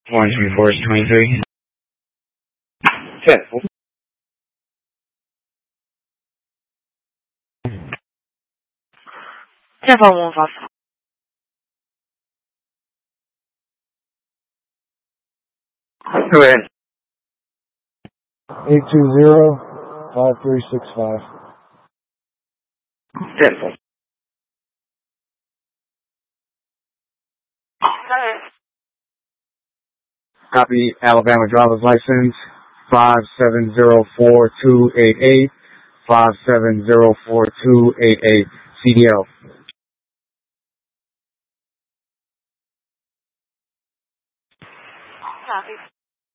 124 is 23. 10. 10-4-1-5. Go ahead. 820-5365. 10. Copy Alabama driver's license 5704288, 5704288, CDL.